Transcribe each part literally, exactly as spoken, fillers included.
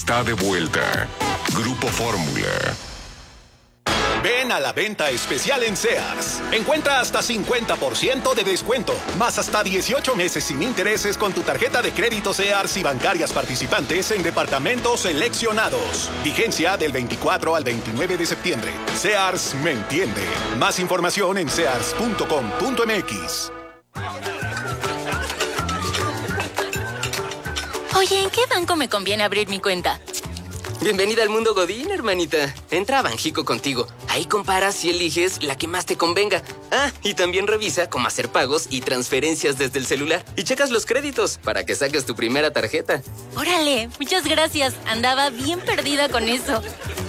está de vuelta. Grupo Fórmula. Ven a la venta especial en Sears. Encuentra hasta cincuenta por ciento de descuento, más hasta dieciocho meses sin intereses con tu tarjeta de crédito Sears y bancarias participantes en departamentos seleccionados. Vigencia del veinticuatro al veintinueve de septiembre. Sears me entiende. Más información en sears punto com punto m x. Oye, ¿en qué banco me conviene abrir mi cuenta? Bienvenida al mundo Godín, hermanita. Entra a Banjico contigo. Ahí comparas y eliges la que más te convenga. Ah, y también revisa cómo hacer pagos y transferencias desde el celular. Y checas los créditos para que saques tu primera tarjeta. Órale, muchas gracias. Andaba bien perdida con eso.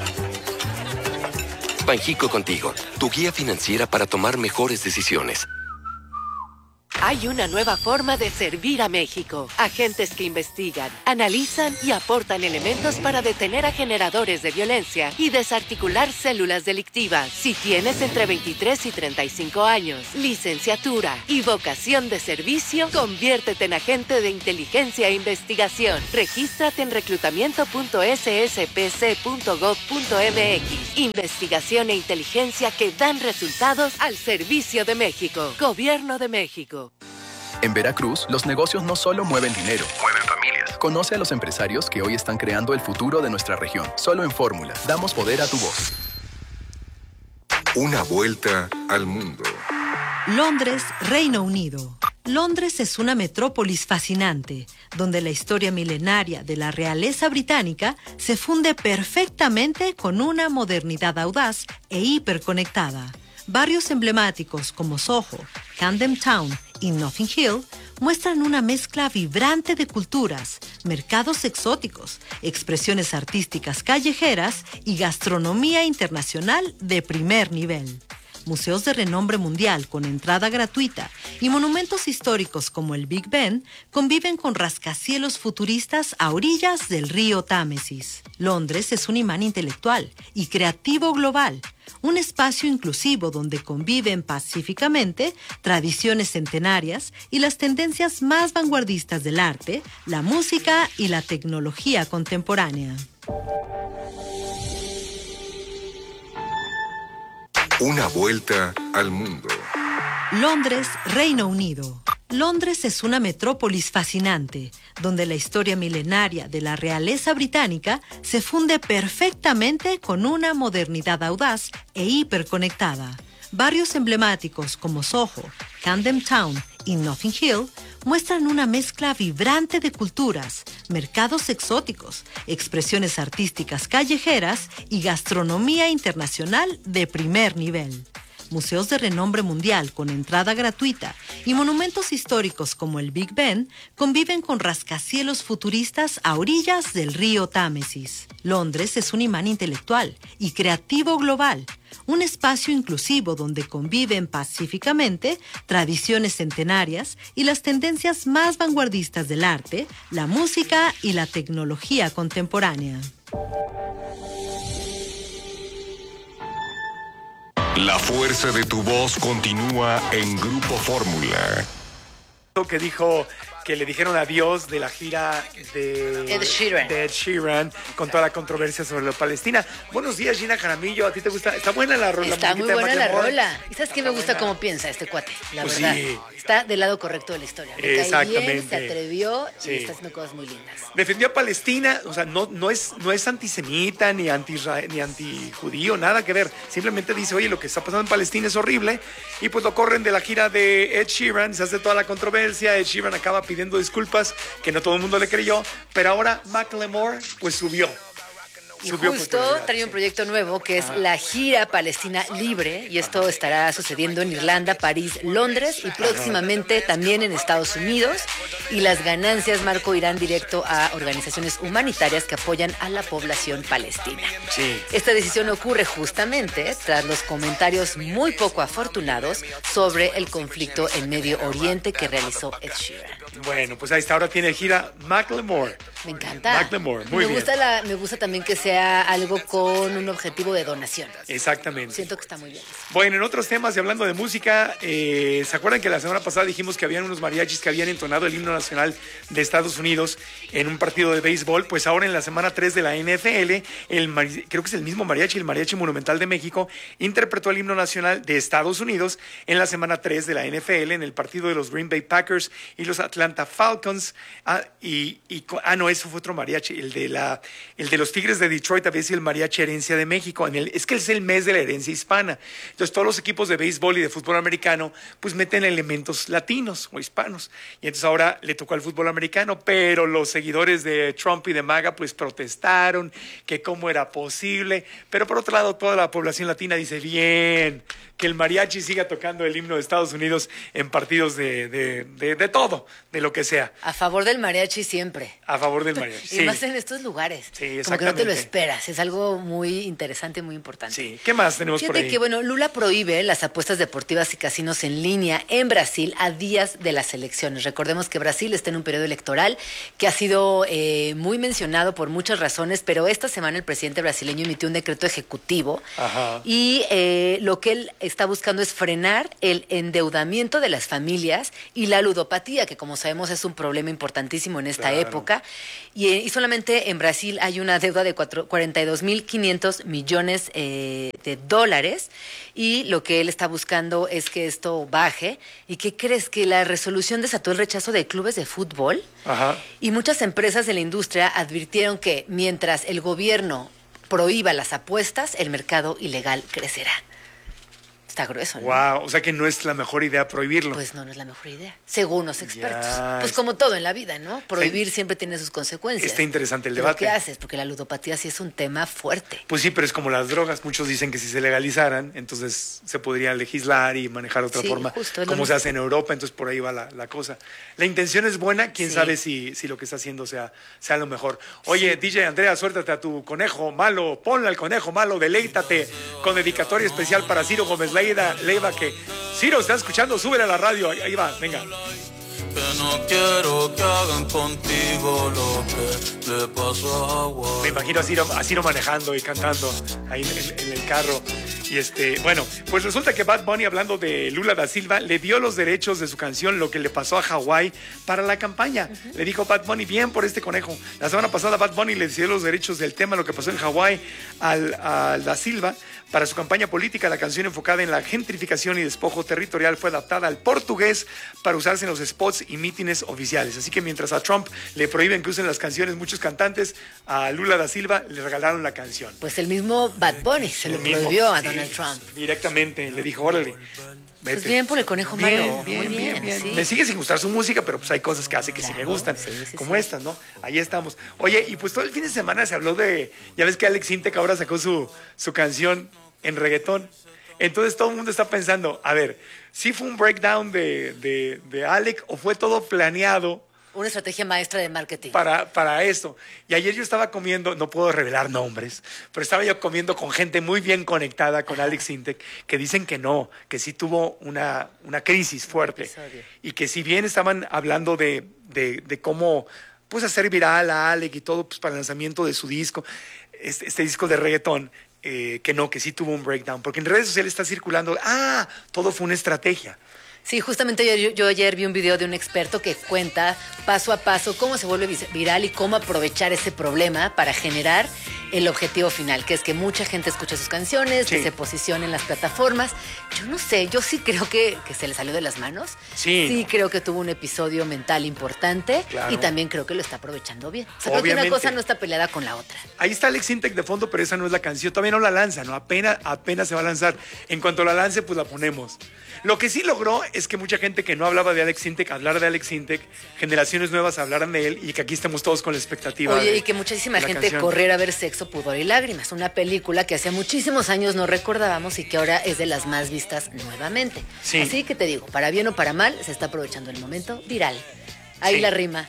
Banjico contigo, tu guía financiera para tomar mejores decisiones. Hay una nueva forma de servir a México. Agentes que investigan, analizan y aportan elementos para detener a generadores de violencia y desarticular células delictivas. Si tienes entre veintitrés y treinta y cinco años, licenciatura y vocación de servicio, conviértete en agente de inteligencia e investigación. Regístrate en reclutamiento punto s s p c punto gov punto m x. Investigación e inteligencia que dan resultados al servicio de México. Gobierno de México. En Veracruz, los negocios no solo mueven dinero, Mueven familias. Conoce a los empresarios que hoy están creando el futuro de nuestra región. Solo en Fórmula, damos poder a tu voz. Una vuelta al mundo. Londres, Reino Unido. Londres es una metrópolis fascinante, donde la historia milenaria de la realeza británica se funde perfectamente con una modernidad audaz e hiperconectada. Barrios emblemáticos como Soho, Camden Town y Notting Hill muestran una mezcla vibrante de culturas, mercados exóticos, expresiones artísticas callejeras y gastronomía internacional de primer nivel. Museos de renombre mundial con entrada gratuita y monumentos históricos como el Big Ben conviven con rascacielos futuristas a orillas del río Támesis. Londres es un imán intelectual y creativo global, un espacio inclusivo donde conviven pacíficamente tradiciones centenarias y las tendencias más vanguardistas del arte, la música y la tecnología contemporánea. Una vuelta al mundo. Londres, Reino Unido. Londres es una metrópolis fascinante, donde la historia milenaria de la realeza británica se funde perfectamente con una modernidad audaz e hiperconectada. Barrios emblemáticos como Soho, Camden Town y Notting Hill muestran una mezcla vibrante de culturas, mercados exóticos, expresiones artísticas callejeras y gastronomía internacional de primer nivel. Museos de renombre mundial con entrada gratuita y monumentos históricos como el Big Ben conviven con rascacielos futuristas a orillas del río Támesis. Londres es un imán intelectual y creativo global, un espacio inclusivo donde conviven pacíficamente tradiciones centenarias y las tendencias más vanguardistas del arte, la música y la tecnología contemporánea. La fuerza de tu voz continúa en Grupo Fórmula. Que dijo que le dijeron adiós de la gira de Ed Sheeran. de Ed Sheeran con toda la controversia sobre la Palestina. Buenos días, Gina Jaramillo. ¿A ti te gusta? Está buena la rola. Está muy buena la rola. ¿Y sabes qué me gusta cómo piensa este cuate? La Pues verdad. sí. Está del lado correcto de la historia. Le cae Exactamente. bien, se atrevió Sí. y está haciendo cosas muy lindas. Defendió a Palestina, o sea, no, no, es, no es antisemita, ni anti ni antijudío, nada que ver. Simplemente dice, oye, lo que está pasando en Palestina es horrible. Y pues lo corren de la gira de Ed Sheeran, se hace toda la controversia. Ed Sheeran acaba pidiendo disculpas, que no todo el mundo le creyó. Pero ahora Macklemore, pues subió. Y Subió justo popularidad, trae un sí. proyecto nuevo que es Ajá. la gira Palestina Libre, y esto estará sucediendo en Irlanda, París, Londres y próximamente también en Estados Unidos. Y las ganancias, Marco, irán directo a organizaciones humanitarias que apoyan a la población palestina. Sí. Esta decisión ocurre justamente tras los comentarios muy poco afortunados sobre el conflicto en Medio Oriente que realizó Ed Sheeran. Bueno, pues ahí está, ahora tiene gira Macklemore. Me encanta. Macklemore, muy me bien. Gusta la, me gusta también que sea algo con un objetivo de donación. Exactamente. Siento que está muy bien. Bueno, en otros temas y hablando de música, eh, ¿se acuerdan que la semana pasada dijimos que habían unos mariachis que habían entonado el himno nacional de Estados Unidos en un partido de béisbol? Pues ahora en la semana tres de la N F L, el mari- creo que es el mismo mariachi, el Mariachi Monumental de México, interpretó el himno nacional de Estados Unidos en la semana tres de la N F L en el partido de los Green Bay Packers y los Atlanta Falcons. Ah, y, y, ah no, eso fue otro mariachi, el de, la, el de los Tigres de Detroit había sido el Mariachi Herencia de México. En el, es que es el mes de la herencia hispana. Entonces todos los equipos de béisbol y de fútbol americano pues meten elementos latinos o hispanos. Y entonces ahora le tocó al fútbol americano, pero los seguidores de Trump y de MAGA pues protestaron que cómo era posible. Pero por otro lado toda la población latina dice bien, que el mariachi siga tocando el himno de Estados Unidos en partidos de, de, de, de todo, de lo que sea. A favor del mariachi siempre. A favor del mariachi, Y sí. más en estos lugares. Sí, como que no te lo exactamente. esperas. Es algo muy interesante, muy importante. Sí. ¿Qué más tenemos Fíjate por ahí? que, bueno, Lula prohíbe las apuestas deportivas y casinos en línea en Brasil a días de las elecciones. Recordemos que Brasil está en un periodo electoral que ha sido eh, muy mencionado por muchas razones, pero esta semana el presidente brasileño emitió un decreto ejecutivo Ajá. y eh, lo que él está buscando es frenar el endeudamiento de las familias y la ludopatía, que como sabemos es un problema importantísimo en esta Claro. época. Y, eh, y solamente en Brasil hay una deuda de cuatro- cuarenta y dos mil quinientos millones eh, de dólares y lo que él está buscando es que esto baje. ¿Y qué crees? Que la resolución desató el rechazo de clubes de fútbol Ajá. y muchas empresas de la industria advirtieron que mientras el gobierno prohíba las apuestas, el mercado ilegal crecerá. Está grueso, ¿no? Wow, o sea que no es la mejor idea prohibirlo. Pues no, no es la mejor idea, según los expertos. Ya, Pues es- como todo en la vida, ¿no? Prohibir siempre tiene sus consecuencias. Está interesante el Pero debate. ¿qué haces? Porque la ludopatía sí es un tema fuerte. Pues sí, pero es como las drogas. Muchos dicen que si se legalizaran, entonces se podría legislar y manejar de otra Sí, forma, justo, es lo como se mismo. hace en Europa. Entonces por ahí va la, la cosa. La intención es buena, quién Sí. sabe si, si lo que está haciendo sea, sea lo mejor. Oye, D J Andrea, suéltate a tu conejo malo, ponle al conejo malo, deleítate con dedicatoria especial para Ciro Gómez Leiva, Leiva que Ciro está escuchando, súbele a la radio, ahí, ahí va, venga. Que no quiero que hagan contigo lo que le pasó a Hawái. Me imagino a Ciro, a Ciro manejando y cantando ahí en, en el carro. Y este, bueno, pues resulta que Bad Bunny, hablando de Lula da Silva, le dio los derechos de su canción Lo que le pasó a Hawái para la campaña. Uh-huh. Le dijo Bad Bunny, bien por este conejo. La semana pasada Bad Bunny le dio los derechos del tema Lo que pasó en Hawái al, a da Silva para su campaña política. La canción enfocada en la gentrificación y despojo territorial fue adaptada al portugués para usarse en los spots y mítines oficiales. Así que mientras a Trump le prohíben que usen las canciones muchos cantantes, a Lula da Silva le regalaron la canción. Pues el mismo Bad Bunny se lo El mismo, prohibió a sí, Donald Trump. Directamente, le dijo, órale. Pues vete. bien por el conejo Bien, malo. bien, Muy bien, bien, bien. sí. Me sigue sin gustar su música, pero pues hay cosas que hace que sí me gustan, sí, sí, como sí. estas, ¿no? Ahí estamos. Oye, y pues todo el fin de semana se habló de, ya ves que Alex Intec ahora sacó su, su canción en reggaetón. Entonces todo el mundo está pensando, a ver, ¿sí fue un breakdown de, de, de Alex o fue todo planeado Una estrategia maestra de marketing. para, para esto? Y ayer yo estaba comiendo, no puedo revelar nombres, pero estaba yo comiendo con gente muy bien conectada con Alex Intec, que dicen que no, que sí tuvo una, una crisis fuerte. episodio. Y que si bien estaban hablando de, de, de cómo pues, hacer viral a Alex y todo pues, para el lanzamiento de su disco, este, este disco de reggaetón, eh, que no, que sí tuvo un breakdown. Porque en redes sociales está circulando, ah, todo fue una estrategia. Sí, justamente yo, yo, yo ayer vi un video de un experto que cuenta paso a paso cómo se vuelve vis- viral y cómo aprovechar ese problema para generar el objetivo final, que es que mucha gente escuche sus canciones, Sí. que se posicione en las plataformas. Yo no sé, yo sí creo que, que se le salió de las manos. Sí. Sí creo que tuvo un episodio mental importante Claro. y también creo que lo está aprovechando bien. O sea, creo que Obviamente. una cosa no está peleada con la otra. Ahí está Alex Intec de fondo, pero esa no es la canción. Todavía no la lanza, ¿no? Apenas, apenas se va a lanzar. En cuanto la lance, pues la ponemos. Lo que sí logró es que mucha gente que no hablaba de Alex Intec hablara de Alex Intec, generaciones nuevas hablaran de él y que aquí estemos todos con la expectativa. Oye, de- y que muchísima de la gente canción. corriera a ver Sexo, Pudor y Lágrimas, una película que hace muchísimos años no recordábamos y que ahora es de las más vistas nuevamente. Sí. Así que te digo, para bien o para mal, se está aprovechando el momento viral. Ahí Sí. la rima.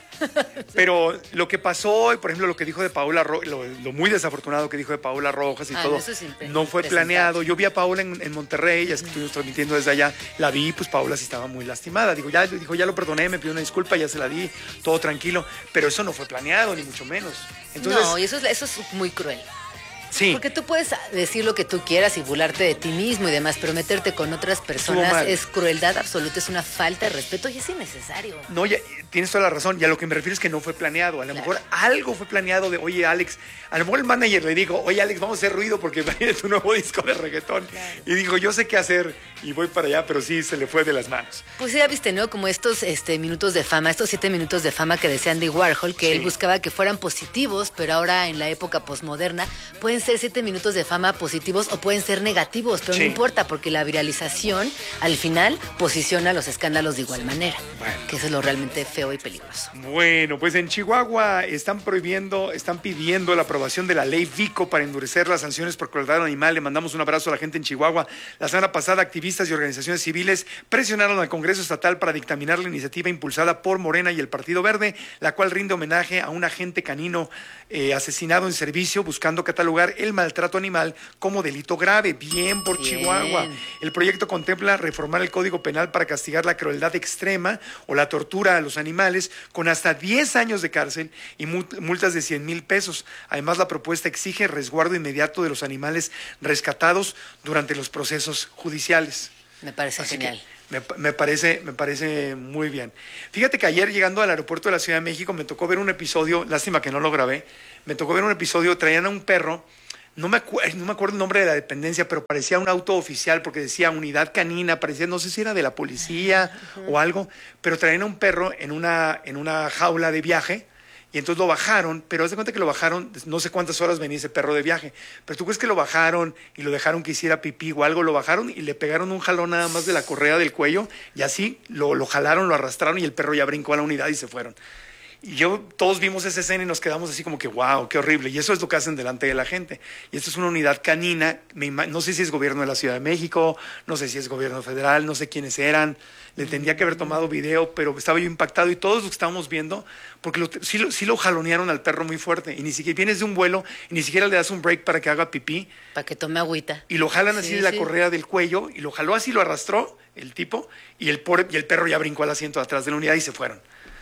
Pero lo que pasó, por ejemplo, lo que dijo de Paola Rojas, lo, lo muy desafortunado que dijo de Paola Rojas y Ah, todo, no, eso es impre- no fue impresentable. planeado. Yo vi a Paola en, en Monterrey, ya es que estuvimos transmitiendo desde allá, la vi, pues Paola sí estaba muy lastimada. Digo, ya, dijo, ya lo perdoné, me pidió una disculpa, ya se la di, todo tranquilo. Pero eso no fue planeado, ni mucho menos. Entonces, no, y eso es, eso es muy cruel. sí. Porque tú puedes decir lo que tú quieras y burlarte de ti mismo y demás, pero meterte con otras personas mal. es crueldad absoluta, es una falta de respeto y es innecesario. No, ya, tienes toda la razón. Y a lo que me refiero es que no fue planeado. A lo Claro. mejor algo fue planeado de, oye, Alex, a lo mejor el manager le dijo, oye, Alex, vamos a hacer ruido porque viene tu nuevo disco de reggaetón. Y dijo, yo sé qué hacer y voy para allá, pero sí, se le fue de las manos. Pues ya viste, ¿no? Como estos este, minutos de fama, estos siete minutos de fama que decía Andy Warhol, que Sí. él buscaba que fueran positivos, pero ahora en la época posmoderna pueden ser siete minutos de fama positivos o pueden ser negativos, pero Sí. no importa porque la viralización al final posiciona los escándalos de igual manera, Bueno. que eso es lo realmente feo y peligroso. Bueno, pues en Chihuahua están prohibiendo, están pidiendo la aprobación de la ley Vico para endurecer las sanciones por crueldad animal. Le mandamos un abrazo a la gente en Chihuahua. La semana pasada, activistas y organizaciones civiles presionaron al Congreso Estatal para dictaminar la iniciativa impulsada por Morena y el Partido Verde, la cual rinde homenaje a un agente canino eh, asesinado en servicio, buscando catalogar el maltrato animal como delito grave. Bien por Bien. Chihuahua. El proyecto contempla reformar el Código Penal para castigar la crueldad extrema o la tortura a los animales con hasta diez años de cárcel y multas de cien mil pesos. Además, la propuesta exige resguardo inmediato de los animales rescatados durante los procesos judiciales. Me parece Así que genial. me, me parece, me parece muy bien. Fíjate que ayer llegando al aeropuerto de la Ciudad de México me tocó ver un episodio, lástima que no lo grabé, me tocó ver un episodio, traían a un perro. No me, acu- no me acuerdo el nombre de la dependencia, pero parecía un auto oficial porque decía unidad canina, parecía, no sé si era de la policía o algo, pero traían a un perro en una, en una jaula de viaje y entonces lo bajaron, pero haz de cuenta que lo bajaron, no sé cuántas horas venía ese perro de viaje, pero tú crees que lo bajaron y lo dejaron que hiciera pipí o algo, lo bajaron y le pegaron un jalón nada más de la correa del cuello y así lo, lo jalaron, lo arrastraron y el perro ya brincó a la unidad y se fueron. Y yo, todos vimos esa escena y nos quedamos así como que, wow, qué horrible. Y eso es lo que hacen delante de la gente. Y esto es una unidad canina, me ima- no sé si es gobierno de la Ciudad de México, no sé si es gobierno federal, no sé quiénes eran. Le tendría que haber tomado video, pero estaba yo impactado y todos lo que estábamos viendo, porque lo, sí, lo, sí lo jalonearon al perro muy fuerte. Y ni siquiera vienes de un vuelo y ni siquiera le das un break para que haga pipí. Para que tome agüita. Y lo jalan así Sí, de la sí. correa del cuello y lo jaló así, lo arrastró el tipo y el, pobre, y el perro ya brincó al asiento de atrás de la unidad y se fueron.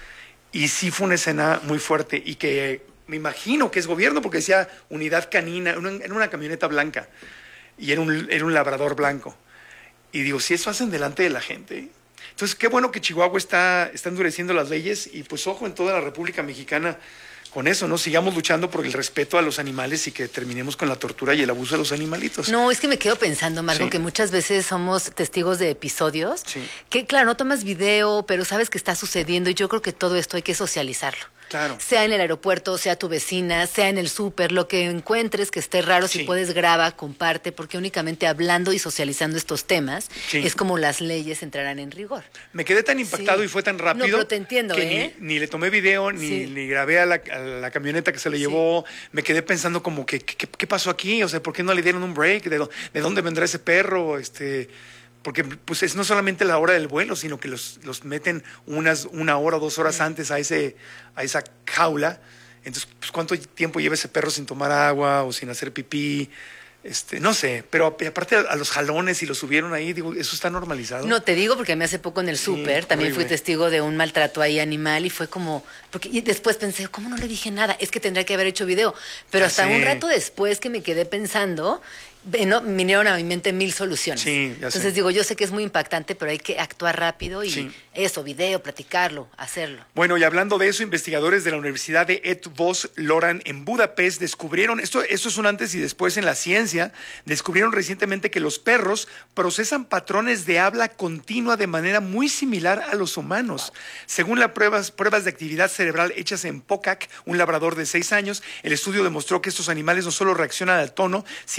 Y sí fue una escena muy fuerte y que me imagino que es gobierno porque decía unidad canina, una- era una camioneta blanca y era un, era un labrador blanco. Y digo, si eso hacen delante de la gente. Entonces, qué bueno que Chihuahua está, está endureciendo las leyes y pues ojo en toda la República Mexicana con eso, ¿no? Sigamos luchando por el respeto a los animales y que terminemos con la tortura y el abuso de los animalitos. No, es que me quedo pensando, Marco, Sí. que muchas veces somos testigos de episodios Sí. que, claro, no tomas video, pero sabes que está sucediendo y yo creo que todo esto hay que socializarlo. Claro. Sea en el aeropuerto, sea tu vecina, sea en el súper, lo que encuentres que esté raro, Sí. si puedes graba, comparte, porque únicamente hablando y socializando estos temas Sí. es como las leyes entrarán en rigor. Me quedé tan impactado Sí. y fue tan No, rápido pero te entiendo, que ¿eh? ni, ni le tomé video, ni, Sí. ni grabé a la, a la camioneta que se le Sí. llevó. Me quedé pensando como que, ¿qué, qué pasó aquí? O sea, ¿por qué no le dieron un break? ¿De, dó- de dónde vendrá ese perro? Este, porque pues es no solamente la hora del vuelo, sino que los, los meten unas, una hora o dos horas antes a, ese, a esa jaula. Entonces, pues, ¿cuánto tiempo lleva ese perro sin tomar agua o sin hacer pipí? Este, no sé, pero aparte a los jalones y lo subieron ahí, digo, eso está normalizado. No, te digo porque a mí hace poco en el súper también fui horrible. testigo de un maltrato ahí animal y fue como, porque y después pensé, ¿cómo no le dije nada? Es que tendría que haber hecho video. Pero Ya hasta sé. un rato después que me quedé pensando, ve- no, vinieron a mi mente mil soluciones. Sí, ya sé. Entonces digo, yo sé que es muy impactante, pero hay que actuar rápido y Sí. eso, video, platicarlo, hacerlo. Bueno, y hablando de eso, investigadores de la Universidad de Eötvös Loránd en Budapest descubrieron, esto, esto es un antes y después en la ciencia, descubrieron recientemente que los perros procesan patrones de habla continua de manera muy similar a los humanos. Según las pruebas, pruebas de actividad cerebral hechas en Pokac, un labrador de seis años, el estudio demostró que estos animales no solo reaccionan al tono, sino que analizan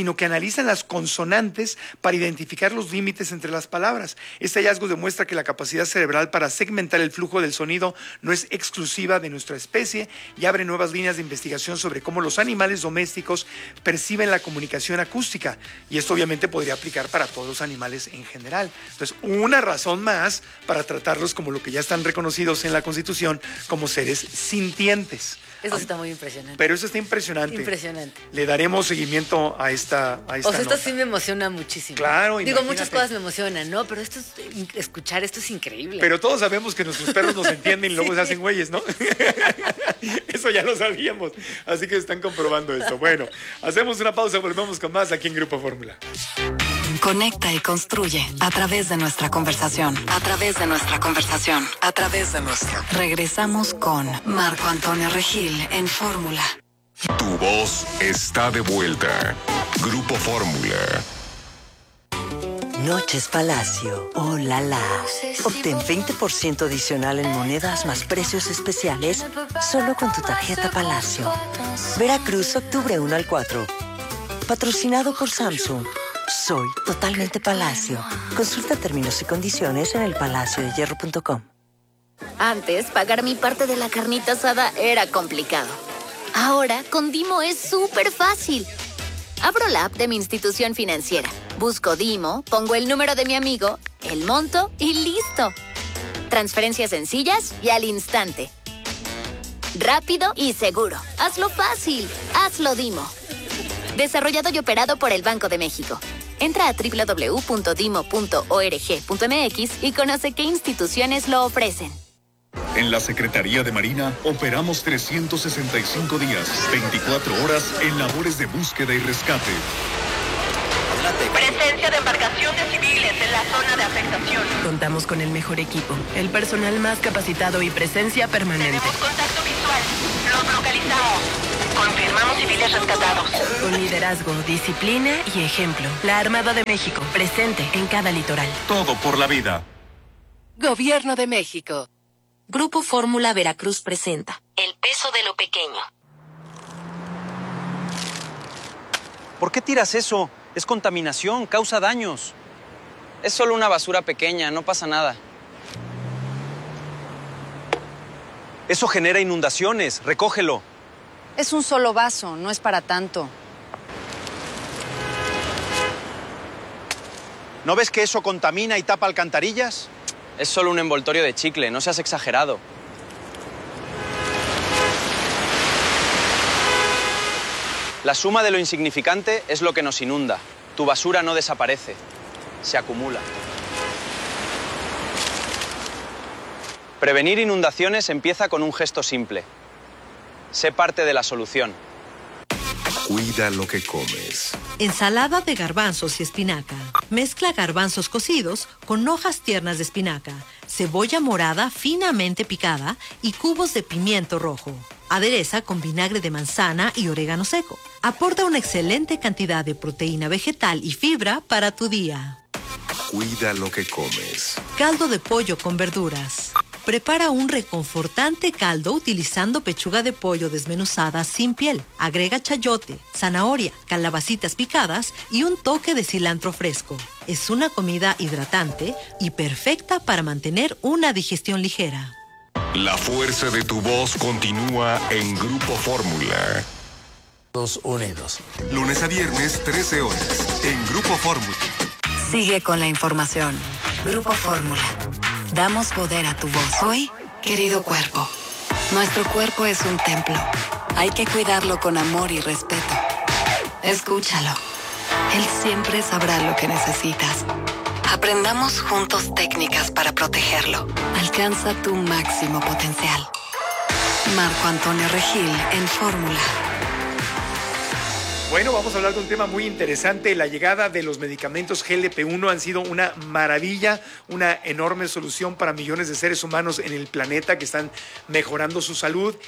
analizan las consonantes para identificar los límites entre las palabras. Este hallazgo demuestra que la capacidad cerebral para segmentar el flujo del sonido no es exclusiva de nuestra especie y abre nuevas líneas de investigación sobre cómo los animales domésticos perciben la comunicación acústica. Y esto obviamente podría aplicar para todos los animales en general. Entonces, una razón más para tratarlos como lo que ya están reconocidos en la Constitución como seres sintientes. Eso está muy impresionante. Pero eso está impresionante. Impresionante. Le daremos seguimiento a esta, a esta O sea, nota. esto sí me emociona muchísimo. Claro, Digo, imagínate. muchas cosas me emocionan, ¿no? Pero esto es, escuchar esto es increíble. Pero todos sabemos que nuestros perros nos entienden y luego Sí. se hacen güeyes, ¿no? Eso ya lo sabíamos. Así que están comprobando esto. Bueno, hacemos una pausa, volvemos con más aquí en Grupo Fórmula. Conecta y construye a través de nuestra conversación. A través de nuestra conversación. A través de nuestra. Regresamos con Marco Antonio Regil en Fórmula. Tu voz está de vuelta. Grupo Fórmula. Noches Palacio, oh la la. Obtén veinte por ciento adicional en monedas más precios especiales solo con tu tarjeta Palacio. Veracruz, octubre uno al cuatro. Patrocinado por Samsung. Soy totalmente Palacio. Consulta términos y condiciones en el palacio de hierro punto com. Antes, pagar mi parte de la carnita asada era complicado. Ahora, con Dimo es súper fácil. Abro la app de mi institución financiera, busco Dimo, pongo el número de mi amigo, el monto y listo. Transferencias sencillas y al instante. Rápido y seguro. Hazlo fácil. Hazlo Dimo. Desarrollado y operado por el Banco de México. Entra a doble u doble u doble u punto dimo punto org punto m x y conoce qué instituciones lo ofrecen. En la Secretaría de Marina operamos trescientos sesenta y cinco días, veinticuatro horas en labores de búsqueda y rescate. Presencia de embarcaciones civiles en la zona de afectación. Contamos con el mejor equipo, el personal más capacitado y presencia permanente. Tenemos contacto visual. Los localizamos. Confirmamos civiles rescatados. Con liderazgo, disciplina y ejemplo. La Armada de México, presente en cada litoral. Todo por la vida. Gobierno de México. Grupo Fórmula Veracruz presenta El peso de lo pequeño. ¿Por qué tiras eso? Es contaminación, causa daños. Es solo una basura pequeña, no pasa nada. Eso genera inundaciones, recógelo. Es un solo vaso, no es para tanto. ¿No ves que eso contamina y tapa alcantarillas? Es solo un envoltorio de chicle, no seas exagerado. La suma de lo insignificante es lo que nos inunda. Tu basura no desaparece, se acumula. Prevenir inundaciones empieza con un gesto simple. Sé parte de la solución. Cuida lo que comes. Ensalada de garbanzos y espinaca. Mezcla garbanzos cocidos con hojas tiernas de espinaca, cebolla morada finamente picada y cubos de pimiento rojo. Adereza con vinagre de manzana y orégano seco. Aporta una excelente cantidad de proteína vegetal y fibra para tu día. Cuida lo que comes. Caldo de pollo con verduras. Prepara un reconfortante caldo utilizando pechuga de pollo desmenuzada sin piel. Agrega chayote, zanahoria, calabacitas picadas y un toque de cilantro fresco. Es una comida hidratante y perfecta para mantener una digestión ligera. La fuerza de tu voz continúa en Grupo Fórmula. Estados Unidos. Lunes a viernes, trece horas, en Grupo Fórmula. Sigue con la información. Grupo Fórmula. Damos poder a tu voz. Hoy, querido cuerpo, nuestro cuerpo es un templo. Hay que cuidarlo con amor y respeto. Escúchalo. Él siempre sabrá lo que necesitas. Aprendamos juntos técnicas para protegerlo. Alcanza tu máximo potencial. Marco Antonio Regil en Fórmula. Bueno, vamos a hablar de un tema muy interesante. La llegada de los medicamentos G L P uno han sido una maravilla, una enorme solución para millones de seres humanos en el planeta que están mejorando su salud.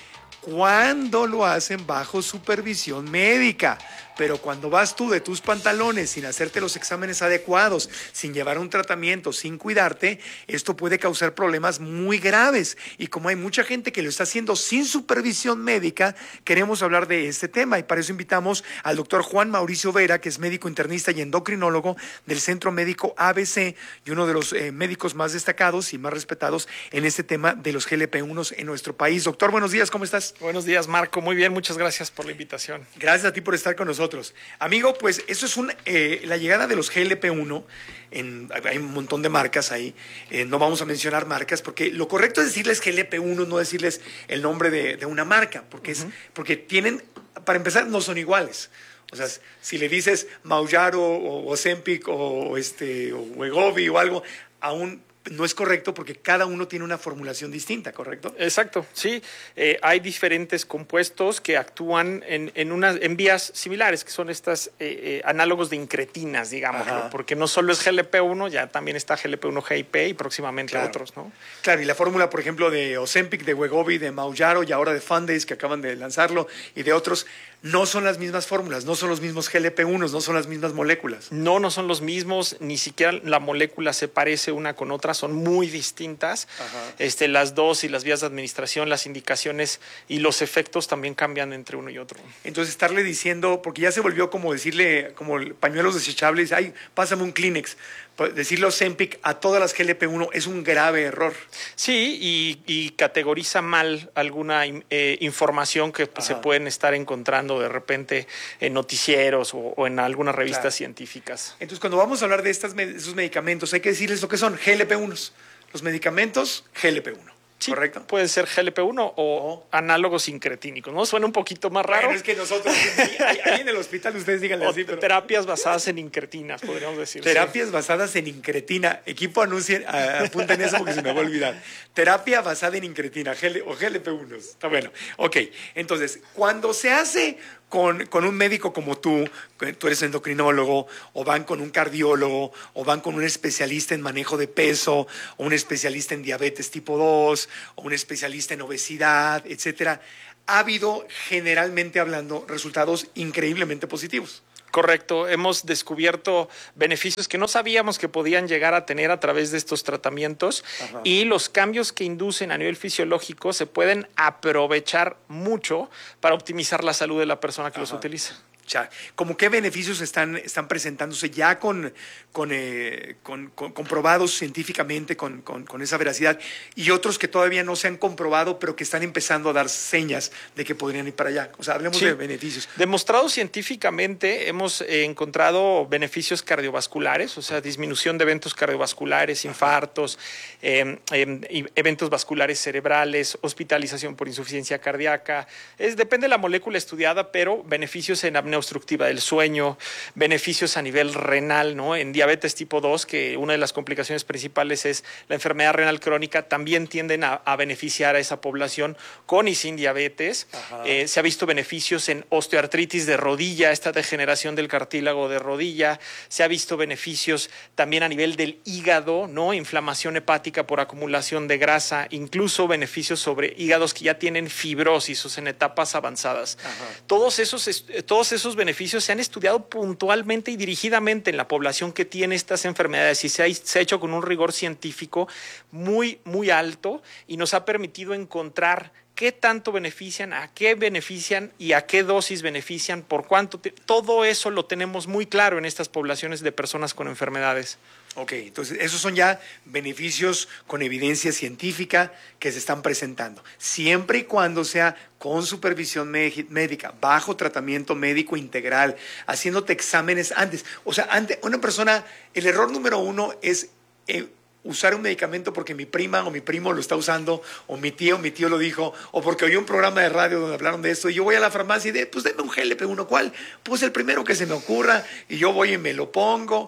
cuando lo hacen bajo supervisión médica. Pero cuando vas tú de tus pantalones sin hacerte los exámenes adecuados, sin llevar un tratamiento, sin cuidarte, esto puede causar problemas muy graves. Y como hay mucha gente que lo está haciendo sin supervisión médica, queremos hablar de este tema. Y para eso invitamos al doctor Juan Mauricio Vera, que es médico internista y endocrinólogo del Centro Médico A B C y uno de los eh, médicos más destacados y más respetados en este tema de los G L P uno en nuestro país. Doctor, buenos días, ¿cómo estás? Buenos días, Marco. Muy bien, muchas gracias por la invitación. Gracias a ti por estar con nosotros. Amigo, pues eso es un, eh, la llegada de los G L P uno, en, hay un montón de marcas ahí, eh, no vamos a mencionar marcas porque lo correcto es decirles G L P uno, no decirles el nombre de, de una marca, porque, uh-huh. es, porque tienen, para empezar, no son iguales. O sea, si le dices Mounjaro o Ozempic o, este, o Wegovy o algo, aún no es correcto porque cada uno tiene una formulación distinta, ¿correcto? Exacto, sí. Eh, hay diferentes compuestos que actúan en, en, unas, en vías similares, que son estas eh, eh, análogos de incretinas, digamos, ¿no? Porque no solo es G L P uno, ya también está G L P uno G I P y próximamente claro. otros, ¿no? Claro, y la fórmula, por ejemplo, de Ozempic, de Wegovy, de Mounjaro y ahora de Fundace, que acaban de lanzarlo, y de otros, no son las mismas fórmulas, no son los mismos G L P uno, no son las mismas moléculas. No, no son los mismos, ni siquiera la molécula se parece una con otra, son muy distintas. Este, las dosis, las vías de administración, las indicaciones y los efectos también cambian entre uno y otro. Entonces estarle diciendo, porque ya se volvió como decirle, como pañuelos desechables, ay, pásame un Kleenex, decirle Ozempic a todas las G L P uno es un grave error. Sí, y, y categoriza mal alguna eh, información que Ajá. se pueden estar encontrando de repente en noticieros o, o en algunas revistas claro. científicas. Entonces, cuando vamos a hablar de estas, esos medicamentos, hay que decirles lo que son G L P unos. Los medicamentos G L P uno. Sí, ¿correcto? Pueden ser G L P uno o oh. análogos incretínicos, ¿no? Suena un poquito más raro. Bueno, es que nosotros, ahí, ahí en el hospital ustedes díganle así. Pero... Terapias basadas en incretinas, podríamos decir. Terapias sí. basadas en incretina. Equipo, anuncien, apunten eso porque se me va a olvidar. Terapia basada en incretina G L, o G L P unos. Está bueno. Ok, entonces, cuando se hace con, con un médico como tú, tú eres endocrinólogo, o van con un cardiólogo, o van con un especialista en manejo de peso, o un especialista en diabetes tipo dos, o un especialista en obesidad, etcétera, ha habido, generalmente hablando, resultados increíblemente positivos. Correcto, hemos descubierto beneficios que no sabíamos que podían llegar a tener a través de estos tratamientos. Ajá. Y los cambios que inducen a nivel fisiológico se pueden aprovechar mucho para optimizar la salud de la persona que Ajá. los utiliza. Ya, ¿cómo qué beneficios están, están presentándose ya con, con, eh, con, con comprobados científicamente con, con, con esa veracidad y otros que todavía no se han comprobado pero que están empezando a dar señas de que podrían ir para allá? O sea, hablemos sí. de beneficios. Demostrado científicamente, hemos eh, encontrado beneficios cardiovasculares, o sea, disminución de eventos cardiovasculares, infartos, eh, eh, eventos vasculares cerebrales, hospitalización por insuficiencia cardíaca. Es, depende de la molécula estudiada, pero beneficios en apnea obstructiva del sueño, beneficios a nivel renal, ¿no? En diabetes tipo dos, que una de las complicaciones principales es la enfermedad renal crónica, también tienden a, a beneficiar a esa población con y sin diabetes. Eh, se ha visto beneficios en osteoartritis de rodilla, esta degeneración del cartílago de rodilla. Se ha visto beneficios también a nivel del hígado, ¿no? Inflamación hepática por acumulación de grasa, incluso beneficios sobre hígados que ya tienen fibrosis, o sea, en etapas avanzadas. Ajá. Todos esos, todos esos beneficios se han estudiado puntualmente y dirigidamente en la población que tiene estas enfermedades y se ha, se ha hecho con un rigor científico muy, muy alto y nos ha permitido encontrar qué tanto benefician, a qué benefician y a qué dosis benefician, por cuánto. Todo eso lo tenemos muy claro en estas poblaciones de personas con enfermedades. Ok, entonces esos son ya beneficios con evidencia científica que se están presentando, siempre y cuando sea con supervisión médica, bajo tratamiento médico integral, haciéndote exámenes antes. O sea, antes, una persona, el error número uno es eh, usar un medicamento porque mi prima o mi primo lo está usando, o mi tío o mi tío lo dijo, o porque oí un programa de radio donde hablaron de esto, y yo voy a la farmacia y de, pues denme un G L P uno, ¿cuál? Pues el primero que se me ocurra, y yo voy y me lo pongo.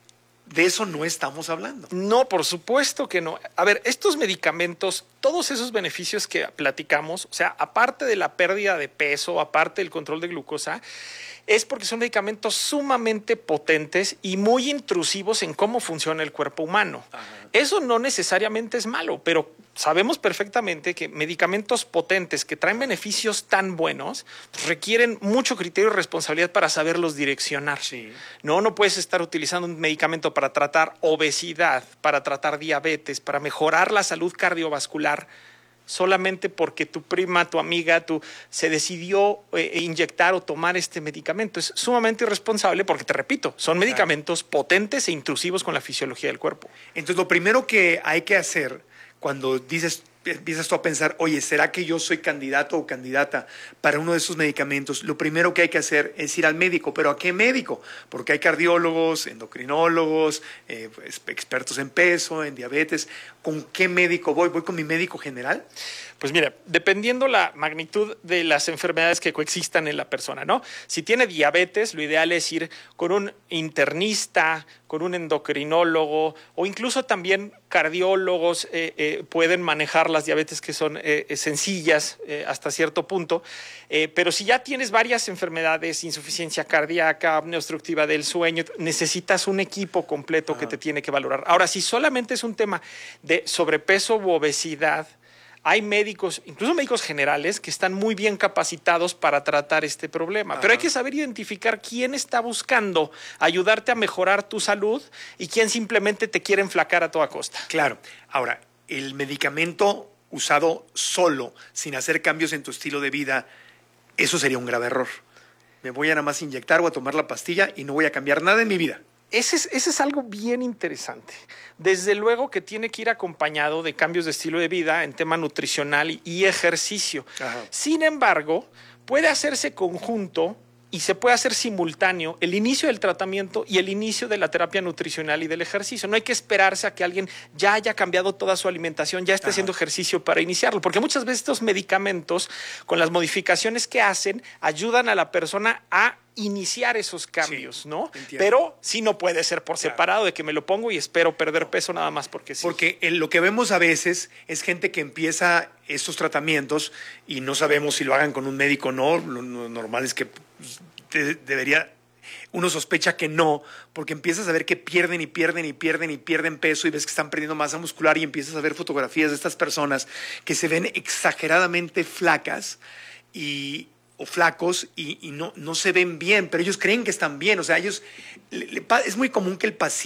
De eso no estamos hablando. No, por supuesto que no. A ver, estos medicamentos, todos esos beneficios que platicamos, o sea, aparte de la pérdida de peso, aparte del control de glucosa, es porque son medicamentos sumamente potentes y muy intrusivos en cómo funciona el cuerpo humano. Ajá. Eso no necesariamente es malo, pero sabemos perfectamente que medicamentos potentes que traen beneficios tan buenos requieren mucho criterio y responsabilidad para saberlos direccionar. Sí. No, no puedes estar utilizando un medicamento para tratar obesidad, para tratar diabetes, para mejorar la salud cardiovascular, solamente porque tu prima, tu amiga, tu, se decidió eh, inyectar o tomar este medicamento. Es sumamente irresponsable porque, te repito, son medicamentos claro. potentes e intrusivos con la fisiología del cuerpo. Entonces, lo primero que hay que hacer cuando dices, empiezas tú a pensar, oye, ¿será que yo soy candidato o candidata para uno de esos medicamentos? Lo primero que hay que hacer es ir al médico. ¿Pero a qué médico? Porque hay cardiólogos, endocrinólogos, eh, pues, expertos en peso, en diabetes. ¿Con qué médico voy? ¿Voy con mi médico general? Pues mira, dependiendo la magnitud de las enfermedades que coexistan en la persona, ¿no? Si tiene diabetes, lo ideal es ir con un internista, con un endocrinólogo o incluso también cardiólogos eh, eh, pueden manejar las diabetes que son eh, sencillas eh, hasta cierto punto. Eh, pero si ya tienes varias enfermedades, insuficiencia cardíaca, apnea obstructiva del sueño, necesitas un equipo completo Ajá. que te tiene que valorar. Ahora, si solamente es un tema de sobrepeso u obesidad, hay médicos, incluso médicos generales, que están muy bien capacitados para tratar este problema. Ajá. Pero hay que saber identificar quién está buscando ayudarte a mejorar tu salud y quién simplemente te quiere enflacar a toda costa. Claro. Ahora, el medicamento usado solo, sin hacer cambios en tu estilo de vida, eso sería un grave error. Me voy a nada más inyectar o a tomar la pastilla y no voy a cambiar nada en mi vida. Ese es, ese es algo bien interesante. Desde luego que tiene que ir acompañado de cambios de estilo de vida en tema nutricional y, y ejercicio. Ajá. Sin embargo, puede hacerse conjunto y se puede hacer simultáneo el inicio del tratamiento y el inicio de la terapia nutricional y del ejercicio. No hay que esperarse a que alguien ya haya cambiado toda su alimentación, ya esté Ajá. haciendo ejercicio para iniciarlo, porque muchas veces estos medicamentos, con las modificaciones que hacen, ayudan a la persona a iniciar esos cambios, sí, ¿no? Entiendo. Pero sí no puede ser por separado, claro, de que me lo pongo y espero perder peso nada más porque sí. Porque el, lo que vemos a veces es gente que empieza estos tratamientos y no sabemos si lo hagan con un médico o no. Lo, lo normal es que de, debería... Uno sospecha que no, porque empiezas a ver que pierden y pierden y pierden y pierden peso y ves que están perdiendo masa muscular y empiezas a ver fotografías de estas personas que se ven exageradamente flacas y... o flacos y, y no, no se ven bien, pero ellos creen que están bien. O sea, ellos le, le, es muy común que el paciente